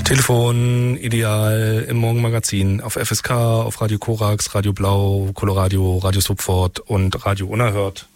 Telefon, Ideal, im Morgenmagazin, auf FSK, auf Radio Korax, Radio Blau, Coloradio, Radio Subfort und Radio Unerhört.